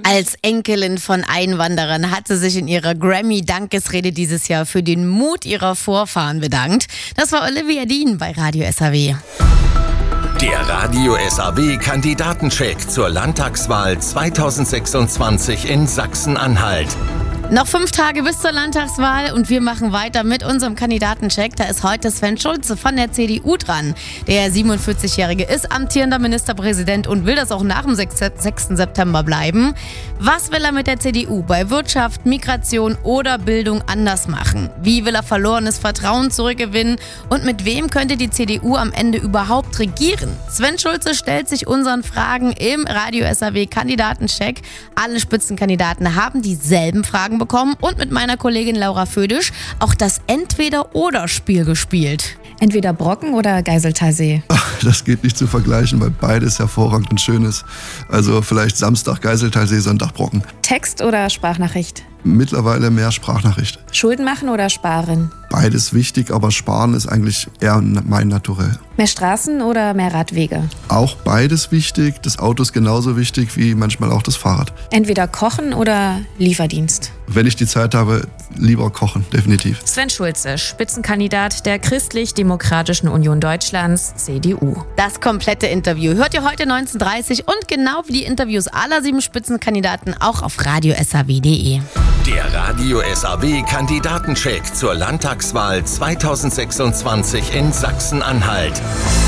Als Enkelin von Einwanderern hat sie sich in ihrer Grammy-Dankesrede dieses Jahr für den Mut ihrer Vorfahren bedankt. Das war Olivia Dean bei Radio SAW. Der Radio SAW Kandidatencheck zur Landtagswahl 2026 in Sachsen-Anhalt. Noch 5 Tage bis zur Landtagswahl und wir machen weiter mit unserem Kandidatencheck. Da ist heute Sven Schulze von der CDU dran. Der 47-Jährige ist amtierender Ministerpräsident und will das auch nach dem 6. September bleiben. Was will er mit der CDU bei Wirtschaft, Migration oder Bildung anders machen? Wie will er verlorenes Vertrauen zurückgewinnen? Und mit wem könnte die CDU am Ende überhaupt regieren? Sven Schulze stellt sich unseren Fragen im Radio SAW Kandidatencheck. Alle Spitzenkandidaten haben dieselben Fragen bekommen und mit meiner Kollegin Laura Födisch auch das Entweder-oder-Spiel gespielt. Entweder Brocken oder Geiseltalsee? Das geht nicht zu vergleichen, weil beides hervorragend und schön ist. Also vielleicht Samstag Geiseltalsee, Sonntag Brocken. Text oder Sprachnachricht? Mittlerweile mehr Sprachnachricht. Schulden machen oder sparen? Beides wichtig, aber sparen ist eigentlich eher mein Naturell. Mehr Straßen oder mehr Radwege? Auch beides wichtig. Das Auto ist genauso wichtig wie manchmal auch das Fahrrad. Entweder kochen oder Lieferdienst? Wenn ich die Zeit habe, lieber kochen, definitiv. Sven Schulze, Spitzenkandidat der Christlich-Demokratischen Union Deutschlands, CDU. Das komplette Interview hört ihr heute 19:30 und genau wie die Interviews aller 7 Spitzenkandidaten auch auf radiosaw.de. Der Radio SAW Kandidatencheck zur Landtagswahl 2026 in Sachsen-Anhalt.